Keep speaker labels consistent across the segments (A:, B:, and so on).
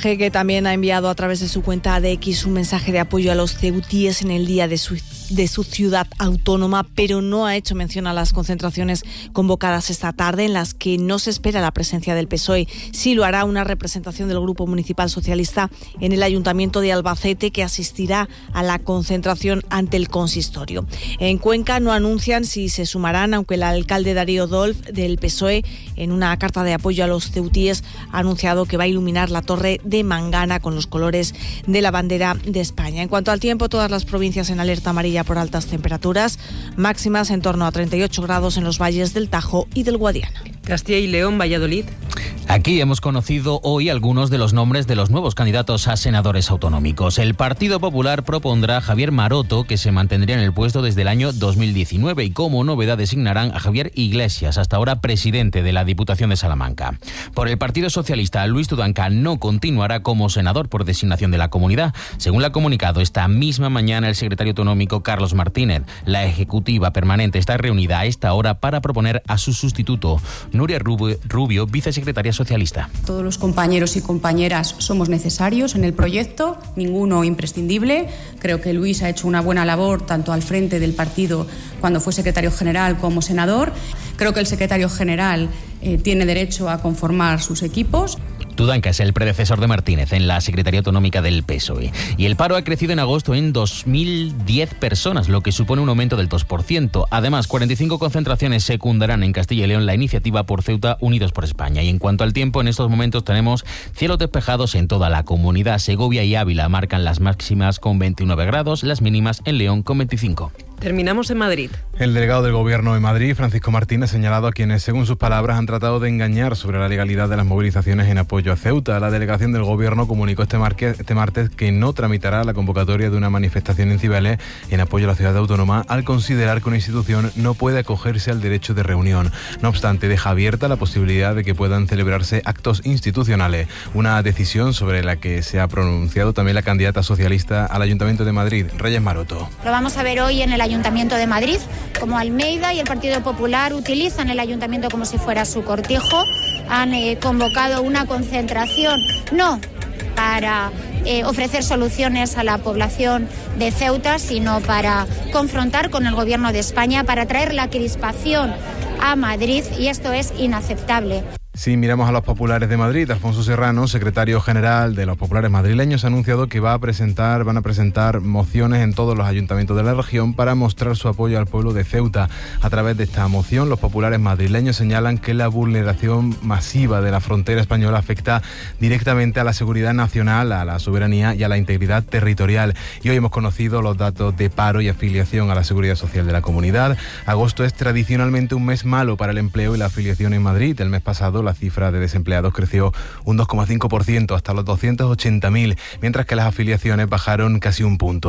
A: mensaje que también ha enviado a través de su cuenta de X, un mensaje de apoyo a los ceutíes en el día de su ciudad autónoma, pero no ha hecho mención a las concentraciones convocadas esta tarde, en las que no se espera la presencia del PSOE. Sí lo hará una representación del Grupo Municipal Socialista en el Ayuntamiento de Albacete, que asistirá a la concentración ante el consistorio. En Cuenca no anuncian si se sumarán, aunque el alcalde Darío Dolf del PSOE, en una carta de apoyo a los ceutíes, ha anunciado que va a iluminar la torre de Mangana con los colores de la bandera de España. En cuanto al tiempo, todas las provincias en alerta amarilla por altas temperaturas, máximas en torno a 38 grados en los valles del Tajo y del Guadiana.
B: Castilla y León, Valladolid.
C: Aquí hemos conocido hoy algunos de los nombres de los nuevos candidatos a senadores autonómicos. El Partido Popular propondrá a Javier Maroto, que se mantendría en el puesto desde el año 2019, y como novedad designarán a Javier Iglesias, hasta ahora presidente de la Diputación de Salamanca. Por el Partido Socialista, Luis Tudanca no continuará como senador por designación de la comunidad, según lo ha comunicado esta misma mañana el secretario autonómico Carlos Martínez. La ejecutiva permanente está reunida a esta hora para proponer a su sustituto, Nuria Rubio, vicesecretaria socialista.
D: Todos los compañeros y compañeras somos necesarios en el proyecto, ninguno imprescindible. Creo que Luis ha hecho una buena labor tanto al frente del partido cuando fue secretario general como senador. Creo que el secretario general tiene derecho a conformar sus equipos.
C: Tudanca es el predecesor de Martínez en la Secretaría Autonómica del PSOE. Y el paro ha crecido en agosto en 2.010 personas, lo que supone un aumento del 2%. Además, 45 concentraciones secundarán en Castilla y León la iniciativa por Ceuta Unidos por España. Y en cuanto al tiempo, en estos momentos tenemos cielos despejados en toda la comunidad. Segovia y Ávila marcan las máximas con 29 grados, las mínimas en León con 25.
B: Terminamos en Madrid.
E: El delegado del Gobierno de Madrid, Francisco Martín, ha señalado a quienes, según sus palabras, han tratado de engañar sobre la legalidad de las movilizaciones en apoyo a Ceuta. La delegación del Gobierno comunicó este martes que no tramitará la convocatoria de una manifestación en Cibeles en apoyo a la ciudad autónoma, al considerar que una institución no puede acogerse al derecho de reunión. No obstante, deja abierta la posibilidad de que puedan celebrarse actos institucionales, una decisión sobre la que se ha pronunciado también la candidata socialista al Ayuntamiento de Madrid, Reyes Maroto.
F: Lo vamos a ver hoy en el Ayuntamiento de Madrid, como Almeida y el Partido Popular utilizan el Ayuntamiento como si fuera su cortijo. Han convocado una concentración, no para ofrecer soluciones a la población de Ceuta, sino para confrontar con el Gobierno de España, para traer la crispación a Madrid, y esto es inaceptable.
E: Si miramos a los populares de Madrid, Alfonso Serrano, secretario general de los populares madrileños, ha anunciado que van a presentar mociones en todos los ayuntamientos de la región para mostrar su apoyo al pueblo de Ceuta. A través de esta moción, los populares madrileños señalan que la vulneración masiva de la frontera española afecta directamente a la seguridad nacional, a la soberanía y a la integridad territorial. Y hoy hemos conocido los datos de paro y afiliación a la seguridad social de la comunidad. Agosto es tradicionalmente un mes malo para el empleo y la afiliación en Madrid. El mes pasado la cifra de desempleados creció un 2,5% hasta los 280.000, mientras que las afiliaciones bajaron casi un punto,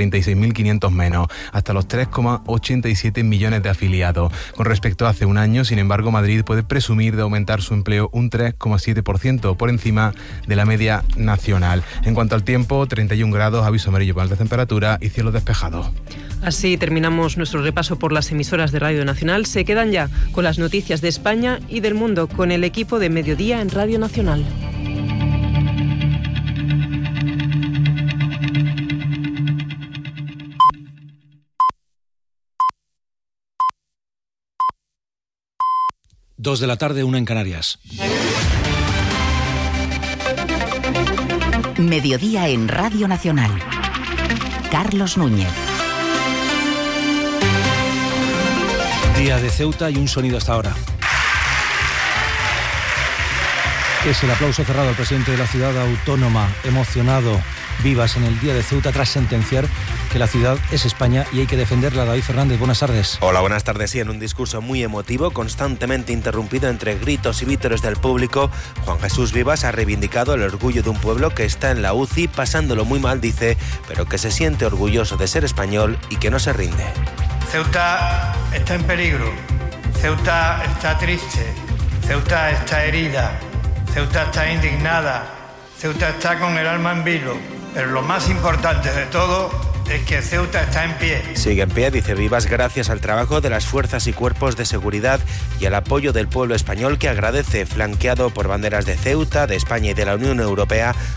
E: 36.500 menos, hasta los 3,87 millones de afiliados. Con respecto a hace un año, sin embargo, Madrid puede presumir de aumentar su empleo un 3,7%, por encima de la media nacional. En cuanto al tiempo, 31 grados, aviso amarillo para alta temperatura y cielo despejado.
B: Así terminamos nuestro repaso por las emisoras de Radio Nacional. Se quedan ya con las noticias de España y del mundo con el equipo de Mediodía en Radio Nacional.
G: Dos de la tarde, 1 en Canarias.
H: Mediodía en Radio Nacional. Carlos Núñez.
G: Día de Ceuta y un sonido hasta ahora. Es el aplauso cerrado al presidente de la ciudad autónoma, emocionado. Vivas en el Día de Ceuta tras sentenciar que la ciudad es España y hay que defenderla. David Fernández, buenas tardes.
I: Hola, buenas tardes. Sí, en un discurso muy emotivo, constantemente interrumpido entre gritos y vítores del público, Juan Jesús Vivas ha reivindicado el orgullo de un pueblo que está en la UCI, pasándolo muy mal, dice, pero que se siente orgulloso de ser español y que no se rinde.
J: Ceuta está en peligro, Ceuta está triste, Ceuta está herida, Ceuta está indignada, Ceuta está con el alma en vilo, pero lo más importante de todo es que Ceuta está en pie.
I: Sigue en pie, dice Vivas, gracias al trabajo de las fuerzas y cuerpos de seguridad y al apoyo del pueblo español que agradece, flanqueado por banderas de Ceuta, de España y de la Unión Europea,